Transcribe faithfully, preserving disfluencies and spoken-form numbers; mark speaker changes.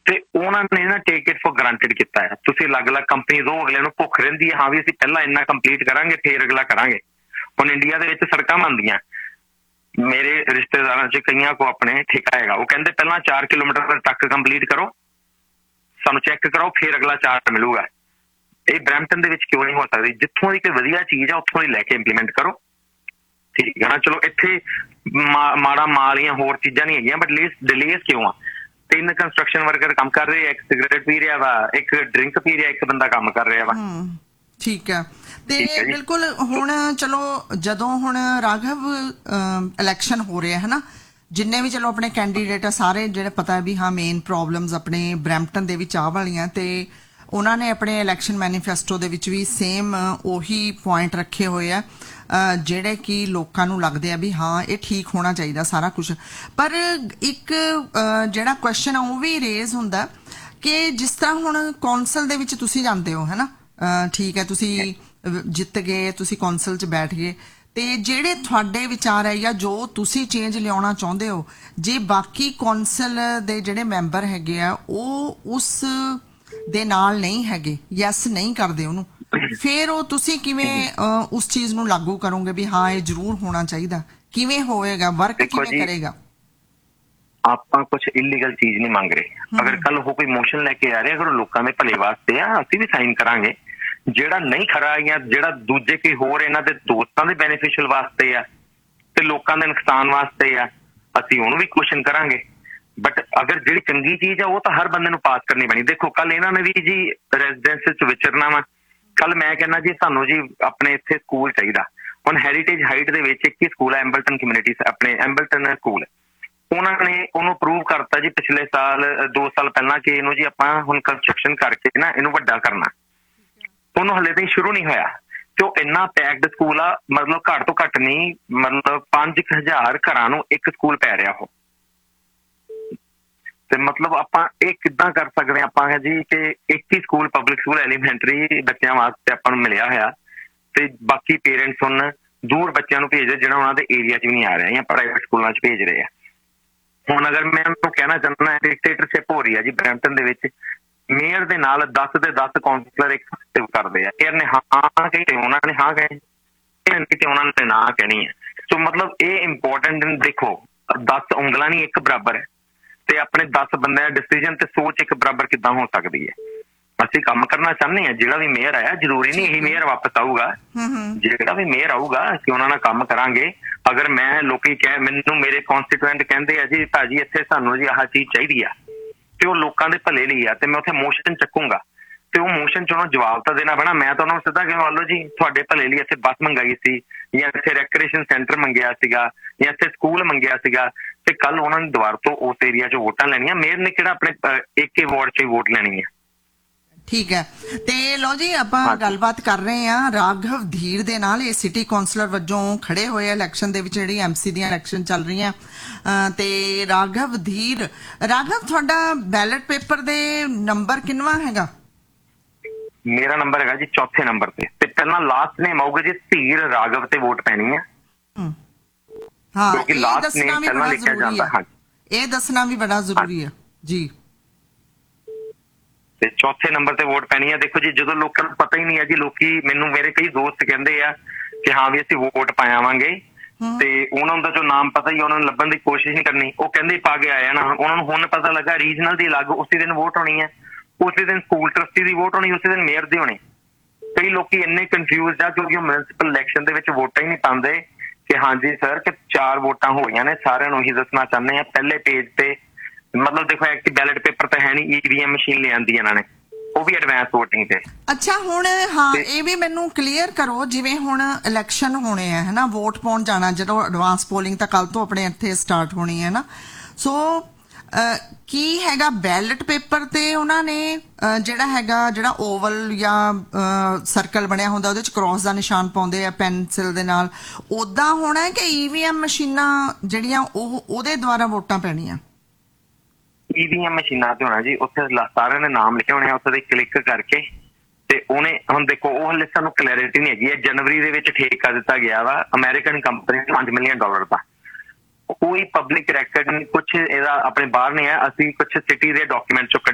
Speaker 1: ਤੇ ਉਹਨਾਂ ਨੇ ਨਾ ਟੇਕ ਇਟ ਫॉर ਗਰੰਟਡ ਕੀਤਾ ਹੈ। ਤੁਸੀਂ ਅਲੱਗ ਅਲੱਗ ਕੰਪਨੀ ਦੋ, ਅਗਲੇ ਨੂੰ ਭੁੱਖ ਰਹਿੰਦੀ ਹੈ ਹਾਂ ਵੀ ਅਸੀਂ ਪਹਿਲਾਂ ਇੰਨਾ ਕੰਪਲੀਟ ਕਰਾਂਗੇ ਫਿਰ ਅਗਲਾ ਕਰਾਂਗੇ। ਹੁਣ ਇੰਡੀਆ ਦੇ ਵਿੱਚ ਸੜਕਾਂ ਬਣਦੀਆਂ, ਮੇਰੇ ਰਿਸ਼ਤੇਦਾਰਾਂ 'ਚ ਕਈਆਂ ਕੋ ਆਪਣੇ ਠੇਕਾ ਹੈਗਾ, ਉਹ ਕਹਿੰਦੇ ਪਹਿਲਾਂ ਚਾਰ ਕਿਲੋਮੀਟਰ ਤੱਕ ਕੰਪਲੀਟ ਕਰੋ, ਸਾਨੂੰ ਚੈੱਕ ਕਰਾਓ ਫਿਰ ਅਗਲਾ ਚਾਰਟ ਮਿਲੂਗਾ। ਇਹ ਬਰੈਂਪਟਨ ਦੇ ਵਿੱਚ ਕਿਉਂ ਨਹੀਂ ਹੋ ਸਕਦੀ? ਜਿੱਥੋਂ ਦੀ ਕੋਈ ਵਧੀਆ ਚੀਜ਼ ਆ ਉੱਥੋਂ ਦੀ ਲੈ ਕੇ ਇੰਪਲੀਮੈਂਟ ਕਰੋ, ਠੀਕ ਹੈ ਨਾ। ਚਲੋ ਇੱਥੇ ਮਾ ਮਾੜਾ ਮਾਲ ਜਾਂ ਹੋਰ ਚੀਜ਼ਾਂ ਨਹੀਂ ਹੈਗੀਆਂ, ਬਟ ਲੇਸ ਡਿਲੇਸ ਕਿਉਂ ਆ? ਤਿੰਨ ਕੰਸਟਰਕਸ਼ਨ ਵਰਕਰ ਕੰਮ ਕਰ ਰਹੇ, ਇੱਕ ਸਿਗਰਟ ਪੀ ਰਿਹਾ ਵਾ, ਇੱਕ ਡਰਿੰਕ ਪੀ ਰਿਹਾ, ਇੱਕ ਬੰਦਾ ਕੰਮ ਕਰ ਰਿਹਾ ਵਾ।
Speaker 2: ਠੀਕ ਹੈ ਤੇ ਬਿਲਕੁਲ। ਹੁਣ ਚਲੋ ਜਦੋਂ ਹੁਣ ਰਾਘਵ ਇਲੈਕਸ਼ਨ ਹੋ ਰਿਹਾ ਹੈ ਨਾ, ਜਿੰਨੇ ਵੀ ਚਲੋ ਆਪਣੇ ਕੈਂਡੀਡੇਟ ਆ ਸਾਰੇ ਜਿਹੜੇ ਪਤਾ ਵੀ ਹਾਂ ਮੇਨ ਪ੍ਰੋਬਲਮਸ ਆਪਣੇ ਬਰੈਂਪਟਨ ਦੇ ਵਿੱਚ ਆ ਵਾਲੀਆਂ, ਤੇ ਉਹਨਾਂ ਨੇ ਆਪਣੇ ਇਲੈਕਸ਼ਨ ਮੈਨੀਫੈਸਟੋ ਦੇ ਵਿੱਚ ਵੀ ਸੇਮ ਉਹੀ ਪੁਆਇੰਟ ਰੱਖੇ ਹੋਏ ਆ ਜਿਹੜੇ ਕਿ ਲੋਕਾਂ ਨੂੰ ਲੱਗਦੇ ਆ ਵੀ ਹਾਂ ਇਹ ਠੀਕ ਹੋਣਾ ਚਾਹੀਦਾ ਸਾਰਾ ਕੁਝ। ਪਰ ਇੱਕ ਜਿਹੜਾ ਕੁਐਸਚਨ ਆ ਉਹ ਵੀ ਰੇਜ਼ ਹੁੰਦਾ ਕਿ ਜਿਸ ਤਰ੍ਹਾਂ ਹੁਣ ਕੌਂਸਲ ਦੇ ਵਿੱਚ ਤੁਸੀਂ ਜਾਂਦੇ ਹੋ ਹੈ ਨਾ, ਠੀਕ ਹੈ, ਤੁਸੀਂ ਜਿੱਤ ਗਏ, ਤੁਸੀਂ ਕੌਂਸਲ 'ਚ ਬੈਠ ਗਏ, ਤੇ ਜਿਹੜੇ ਤੁਹਾਡੇ ਵਿਚਾਰ ਹੈ ਜਾਂ ਜੋ ਤੁਸੀਂ ਚੇਂਜ ਲਿਆਉਣਾ ਚਾਹੁੰਦੇ ਹੋ, ਜੇ ਬਾਕੀ ਕੌਂਸਲ ਦੇ ਜਿਹੜੇ ਮੈਂਬਰ ਹੈਗੇ ਆ ਉਹ ਉਸ ਦੇ ਨਾਲ ਨਹੀਂ ਹੈਗੇ, ਯੈਸ ਨਹੀਂ ਕਰਦੇ ਉਹਨੂੰ, ਫਿਰ ਉਹ ਤੁਸੀਂ ਕਿਵੇਂ ਉਸ ਚੀਜ਼ ਨੂੰ ਲਾਗੂ ਕਰੋਗੇ ਵੀ ਹਾਂ ਇਹ ਜ਼ਰੂਰ ਹੋਣਾ ਚਾਹੀਦਾ? ਕਿਵੇਂ ਹੋਏਗਾ, ਵਰਕ ਕਿਵੇਂ ਕਰੇਗਾ?
Speaker 1: ਆਪਾਂ ਕੁਛ ਇਲੀਗਲ ਚੀਜ਼ ਨਹੀਂ ਮੰਗ ਰਹੇ। ਅਗਰ ਕੱਲ ਉਹ ਕੋਈ ਮੋਸ਼ਨ ਲੈ ਕੇ ਆ ਰਹੇ, ਅਗਰ ਉਹ ਲੋਕਾਂ ਦੇ ਭਲੇ ਵਾਸਤੇ ਆ, ਅਸੀਂ ਵੀ ਸਾਈਨ ਕਰਾਂਗੇ। ਜਿਹੜਾ ਨਹੀਂ ਖਰਾ ਜਾਂ ਜਿਹੜਾ ਦੂਜੇ ਕੋਈ ਹੋਰ ਇਹਨਾਂ ਦੇ ਦੋਸਤਾਂ ਦੇ ਬੈਨੀਫਿਸ਼ੀਅਲ ਵਾਸਤੇ ਆ ਤੇ ਲੋਕਾਂ ਦੇ ਨੁਕਸਾਨ ਵਾਸਤੇ ਆ, ਅਸੀਂ ਉਹਨੂੰ ਵੀ ਕੁਐਸਚਨ ਕਰਾਂਗੇ। ਬਟ ਅਗਰ ਜਿਹੜੀ ਚੰਗੀ ਚੀਜ਼ ਆ ਉਹ ਤਾਂ ਹਰ ਬੰਦੇ ਨੂੰ ਪਾਸ ਕਰਨੀ ਪੈਣੀ। ਦੇਖੋ ਕੱਲ ਇਹਨਾਂ ਨੇ ਵੀ ਜੀ ਰੈਜ਼ੀਡੈਂਸ 'ਚ ਵਿਚਰਨਾ ਵਾ, ਕੱਲ ਮੈਂ ਕਹਿੰਦਾ ਜੀ ਸਾਨੂੰ ਜੀ ਆਪਣੇ ਇੱਥੇ ਸਕੂਲ ਚਾਹੀਦਾ। ਹੁਣ ਹੈਰੀਟੇਜ ਹਾਈਟ ਦੇ ਵਿੱਚ ਇੱਕ ਹੀ ਸਕੂਲ ਹੈ, ਐਂਬਲਟਨ ਕਮਿਊਨਿਟੀ, ਆਪਣੇ ਐਂਬਲਟਨ ਸਕੂਲ, ਉਹਨਾਂ ਨੇ ਉਹਨੂੰ ਅਪਰੂਵ ਕਰਤਾ ਜੀ ਪਿਛਲੇ ਸਾਲ, ਦੋ ਸਾਲ ਪਹਿਲਾਂ, ਕਿ ਇਹਨੂੰ ਜੀ ਆਪਾਂ ਹੁਣ ਕੰਸਟਰਕਸ਼ਨ ਕਰਕੇ ਨਾ ਇਹਨੂੰ ਵੱਡਾ ਕਰਨਾ। ਉਹਨੂੰ ਹਲੇ ਤਾਈਂ ਸ਼ੁਰੂ ਨਹੀਂ ਹੋਇਆ ਤੇ ਉਹ ਇੰਨਾ ਪੈਕਡ ਸਕੂਲ ਆ, ਮਤਲਬ ਘੱਟ ਤੋਂ ਘੱਟ ਨਹੀਂ, ਮਤਲਬ ਪੰਜ ਕੁ ਹਜ਼ਾਰ ਘਰਾਂ ਨੂੰ ਇੱਕ ਸਕੂਲ ਪੈ ਰਿਹਾ ਉਹ। ਤੇ ਮਤਲਬ ਆਪਾਂ ਇਹ ਕਿੱਦਾਂ ਕਰ ਸਕਦੇ ਹਾਂ ਆਪਾਂ ਜੀ ਕਿ ਇੱਕ ਹੀ ਸਕੂਲ, ਪਬਲਿਕ ਸਕੂਲ ਐਲੀਮੈਂਟਰੀ ਬੱਚਿਆਂ ਵਾਸਤੇ ਆਪਾਂ ਨੂੰ ਮਿਲਿਆ ਹੋਇਆ, ਤੇ ਬਾਕੀ ਪੇਰੈਂਟਸ ਹੁਣ ਦੂਰ ਬੱਚਿਆਂ ਨੂੰ ਭੇਜਦੇ ਜਿਹੜਾ ਉਹਨਾਂ ਦੇ ਏਰੀਆ 'ਚ ਵੀ ਨਹੀਂ ਆ ਰਿਹਾ ਜਾਂ ਪ੍ਰਾਈਵੇਟ ਸਕੂਲਾਂ 'ਚ ਭੇਜ ਰਹੇ ਆ। ਹੁਣ ਅਗਰ ਮੈਂ ਉਹਨੂੰ ਕਹਿਣਾ ਚਾਹੁੰਦਾ, ਡਿਕਟੇਟਰਸ਼ਿਪ ਹੋ ਰਹੀ ਹੈ ਜੀ ਬਰੈਂਪਟਨ ਦੇ ਵਿੱਚ। ਮੇਅਰ ਦੇ ਨਾਲ ਦਸ ਦੇ ਦਸ ਕਾਉਂਸਲਰ ਇੱਕ ਕਰਦੇ ਆ, ਇਹ ਨੇ ਹਾਂ ਕਹੀ ਤੇ ਉਹਨਾਂ ਨੇ ਹਾਂ ਕਹੇ ਤੇ ਉਹਨਾਂ ਨੇ ਨਾ ਕਹਿਣੀ ਹੈ। ਸੋ ਮਤਲਬ ਇਹ ਇੰਪੋਰਟੈਂਟ, ਦੇਖੋ ਦਸ ਉਂਗਲਾਂ ਨਹੀਂ ਇੱਕ ਬਰਾਬਰ ਹੈ, ਤੇ ਆਪਣੇ ਦਸ ਬੰਦਿਆਂ ਦਾ ਡਿਸੀਜਨ ਤੇ ਸੋਚ ਇੱਕ ਬਰਾਬਰ ਕਿੱਦਾਂ ਹੋ ਸਕਦੀ ਹੈ? ਅਸੀਂ ਕੰਮ ਕਰਨਾ ਚਾਹੁੰਦੇ ਹਾਂ, ਜਿਹੜਾ ਵੀ ਮੇਅਰ ਆਇਆ ਜ਼ਰੂਰੀ ਨਹੀਂ ਇਹੀ ਮੇਅਰ ਵਾਪਸ ਆਊਗਾ, ਜਿਹੜਾ ਵੀ ਮੇਅਰ ਆਊਗਾ ਅਸੀਂ ਉਹਨਾਂ ਨਾਲ ਕੰਮ ਕਰਾਂਗੇ। ਅਗਰ ਮੈਂ ਲੋਕੀ ਕਹਿ ਮੈਨੂੰ ਮੇਰੇ ਕੌਂਸਟੀਟੂਐਂਟ ਕਹਿੰਦੇ ਆ ਜੀ ਭਾਜੀ ਇੱਥੇ ਸਾਨੂੰ ਜੀ ਆਹ ਚੀਜ਼ ਚਾਹੀਦੀ ਆ, ਤੇ ਉਹ ਲੋਕਾਂ ਦੇ ਭਲੇ ਲਈ ਆ, ਤੇ ਮੈਂ ਉੱਥੇ ਮੋਸ਼ਨ ਚੱਕੂੰਗਾ, ਤੇ ਉਹ ਮੋਸ਼ਨ 'ਚ ਉਹਨੂੰ ਜਵਾਬ ਤਾਂ ਦੇਣਾ ਪੈਣਾ। ਮੈਂ ਤਾਂ ਉਹਨਾਂ ਨੂੰ ਸਿੱਧਾ ਕਿਵੇਂ ਮੰਨ ਲਓ ਜੀ ਤੁਹਾਡੇ ਭਲੇ ਲਈ ਇੱਥੇ ਬੱਸ ਮੰਗਾਈ ਸੀ, ਜਾਂ ਇੱਥੇ ਰੈਕ੍ਰੀਏਸ਼ਨ ਸੈਂਟਰ ਮੰਗਿਆ ਸੀਗਾ, ਜਾਂ ਇੱਥੇ ਸਕੂਲ ਮੰਗਿਆ ਸੀਗਾ, ਤੇ ਕੱਲ ਉਹਨਾਂ ਨੇ ਦੁਬਾਰਾ ਤੋਂ ਉਸ ਏਰੀਆ 'ਚ ਵੋਟਾਂ ਲੈਣੀਆਂ। ਮੇਅਰ ਨੇ ਕਿਹੜਾ ਆਪਣੇ ਇੱਕ ਹੀ ਵਾਰਡ 'ਚ ਹੀ ਵੋਟ ਲੈਣੀ ਹੈ?
Speaker 2: ਠੀਕ ਹੈ। ਤੇ ਲਓ ਜੀ ਆਪਾਂ ਗੱਲਬਾਤ ਕਰ ਰਹੇ ਹਾਂ ਰਾਘਵ ਧੀਰ ਦੇ ਨਾਲ, ਇਹ ਸਿਟੀ ਕੌਂਸਲਰ ਵਜੋਂ ਖੜੇ ਹੋਏ ਇਲੈਕਸ਼ਨ ਦੇ ਵਿੱਚ, ਜਿਹੜੀ ਐਮਸੀ ਦੀਆਂ ਇਲੈਕਸ਼ਨ ਚੱਲ ਰਹੀਆਂ। ਤੇ ਰਾਘਵ ਧੀਰ, ਰਾਘਵ ਤੁਹਾਡਾ ਬੈਲਟ ਪੇਪਰ ਦੇ ਨੰਬਰ ਕਿੰਨਵਾਂ ਹੈਗਾ?
Speaker 1: ਮੇਰਾ ਨੰਬਰ ਹੈਗਾ ਜੀ ਚੌਥੇ ਨੰਬਰ ਤੇ, ਤੇ ਪਹਿਲਾਂ ਲਾਸਟ ਨੇਮ ਆਊਗਾ ਜੀ ਧੀਰ ਰਾਘਵ ਤੇ ਵੋਟ ਪੈਣੀ ਹੈ।
Speaker 2: ਹਾਂ, ਇਹ ਦੱਸਣਾ ਵੀ ਬੜਾ ਜ਼ਰੂਰੀ ਹੈ, ਇਹ ਦੱਸਣਾ ਵੀ ਬੜਾ ਜ਼ਰੂਰੀ ਹੈ ਜੀ।
Speaker 1: ਤੇ ਚੌਥੇ ਨੰਬਰ ਤੇ ਵੋਟ ਪੈਣੀ ਹੈ। ਦੇਖੋ ਜੀ ਜਦੋਂ ਲੋਕਾਂ ਨੂੰ ਪਤਾ ਹੀ ਨਹੀਂ ਹੈ ਜੀ, ਲੋਕੀ ਮੈਨੂੰ ਮੇਰੇ ਕਈ ਦੋਸਤ ਕਹਿੰਦੇ ਆ ਕਿ ਹਾਂ ਵੀ ਅਸੀਂ ਵੋਟ ਪਾਵਾਂਗੇ, ਤੇ ਉਹਨਾਂ ਦਾ ਜੋ ਨਾਮ ਪਤਾ ਹੀ ਉਹਨਾਂ ਨੂੰ ਲੱਭਣ ਦੀ ਕੋਸ਼ਿਸ਼ ਨਹੀਂ ਕਰਨੀ, ਉਹ ਕਹਿੰਦੇ ਪਾ ਕੇ ਆਇਆ ਨਾ। ਉਹਨਾਂ ਨੂੰ ਹੁਣ ਪਤਾ ਲੱਗਾ ਰੀਜਨਲ ਦੀ ਅਲੱਗ ਉਸੇ ਦਿਨ ਵੋਟ ਹੋਣੀ ਹੈ, ਉਸੇ ਦਿਨ ਸਕੂਲ ਟਰਸਟੀ ਦੀ ਵੋਟ ਹੋਣੀ, ਉਸੇ ਦਿਨ ਮੇਅਰ ਦੀ ਹੋਣੀ। ਕਈ ਲੋਕੀ ਇੰਨੇ ਕਨਫਿਊਜ਼ਡ ਆ ਕਿਉਂਕਿ ਉਹ ਮਿਊਨਿਸਪਲ ਇਲੈਕਸ਼ਨ ਦੇ ਵਿੱਚ ਵੋਟਾਂ ਹੀ ਨਹੀਂ ਪਾਉਂਦੇ ਕਿ ਹਾਂਜੀ ਸਰ ਕਿ ਚਾਰ ਵੋਟਾਂ ਹੋਈਆਂ ਨੇ, ਸਾਰਿਆਂ ਨੂੰ ਇਹੀ ਦੱਸਣਾ ਚਾਹੁੰਦੇ ਆ ਪਹਿਲੇ ਪੇਜ ਤੇ। ਮਤਲਬ ਦੇਖੋ ਇੱਕ ਬੈਲਟ ਪੇਪਰ ਤਾਂ ਹੈ ਨਹੀਂ, ਈਵੀਐਮ ਮਸ਼ੀਨ ਲਿਆਂਦੀ ਇਹਨਾਂ ਨੇ, ਉਹ ਵੀ ਐਡਵਾਂਸ ਵੋਟਿੰਗ ਤੇ।
Speaker 2: ਅੱਛਾ ਹੁਣ ਹਾਂ ਇਹ ਵੀ ਮੈਨੂੰ ਕਲੀਅਰ ਕਰੋ, ਜਿਵੇਂ ਹੁਣ ਇਲੈਕਸ਼ਨ ਹੋਣੇ ਆ ਹਨਾ, ਵੋਟ ਪਾਉਣ ਜਾਣਾ, ਜਦੋਂ ਐਡਵਾਂਸ ਪੋਲਿੰਗ ਤਾਂ ਕੱਲ ਤੋਂ ਆਪਣੇ ਇੱਥੇ ਸਟਾਰਟ ਹੋਣੀ ਹੈ ਨਾ, ਸੋ ਕੀ ਹੈਗਾ ਬੈਲਟ ਪੇਪਰ ਤੇ ਉਹਨਾਂ ਨੇ ਜਿਹੜਾ ਹੈਗਾ ਜਿਹੜਾ ਓਵਲ ਜਾਂ ਸਰਕਲ ਬਣਿਆ ਹੁੰਦਾ ਉਹਦੇ ਚ ਕ੍ਰੋਸ ਦਾ ਨਿਸ਼ਾਨ ਪਾਉਂਦੇ ਆ ਪੈਨਸਿਲ ਦੇ ਨਾਲ, ਓਦਾਂ ਹੋਣਾ ਕਿ ਈਵੀਐਮ ਮਸ਼ੀਨਾਂ ਜਿਹੜੀਆਂ ਉਹ ਉਹਦੇ ਦੁਆਰਾ ਵੋਟਾਂ ਪੈਣੀਆਂ?
Speaker 1: ਈਵੀਐਮ ਮਸ਼ੀਨਾਂ ਤੇ ਹੋਣਾ ਜੀ, ਉੱਥੇ ਸਾਰਿਆਂ ਨੇ ਨਾਮ ਲਿਖੇ ਹੋਣੇ ਆ, ਉੱਥੇ ਦੇ ਕਲਿੱਕ ਕਰਕੇ ਤੇ ਉਹਨੇ ਹੁਣ ਦੇਖੋ ਉਹ ਹਲੇ ਸਾਨੂੰ ਕਲੈਰਿਟੀ ਨਹੀਂ ਹੈਗੀ ਹੈ। ਜਨਵਰੀ ਦੇ ਵਿੱਚ ਠੇਕਾ ਦਿੱਤਾ ਗਿਆ ਵਾ ਅਮਰੀਕਨ ਕੰਪਨੀ ਨੂੰ ਪੰਜ ਮਿਲੀਅਨ ਡਾਲਰ ਦਾ, ਕੋਈ ਪਬਲਿਕ ਰੈਕਡ ਨਹੀਂ, ਕੁਛ ਇਹਦਾ ਆਪਣੇ ਬਾਹਰ ਨਹੀਂ ਹੈ। ਅਸੀਂ ਕੁਛ ਸਿਟੀ ਦੇ ਡਾਕੂਮੈਂਟ ਚੋਂ